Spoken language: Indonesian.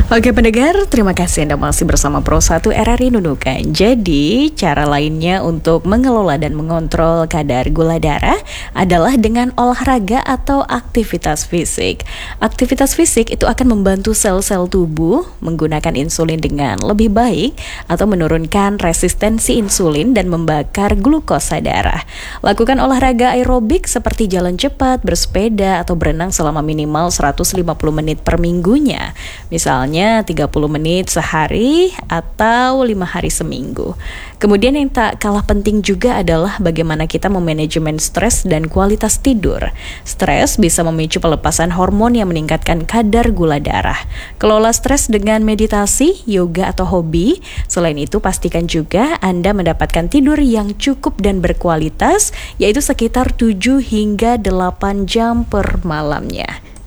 Oke pendengar, terima kasih Anda masih bersama Pro1 RRI Nunukan. Jadi, cara lainnya untuk mengelola dan mengontrol kadar gula darah adalah dengan olahraga atau aktivitas fisik. Aktivitas fisik itu akan membantu sel-sel tubuh menggunakan insulin dengan lebih baik atau menurunkan resistensi insulin dan membakar glukosa darah. Lakukan olahraga aerobik seperti jalan cepat, bersepeda, atau berenang selama minimal 150 menit per minggunya. Misalnya 30 menit sehari atau 5 hari seminggu. Kemudian yang tak kalah penting juga adalah bagaimana kita memanajemen stres dan kualitas tidur. Stres bisa memicu pelepasan hormon yang meningkatkan kadar gula darah. Kelola stres dengan meditasi, yoga, atau hobi. Selain itu, pastikan juga Anda mendapatkan tidur yang cukup dan berkualitas, yaitu sekitar 7 hingga 8 jam per malamnya.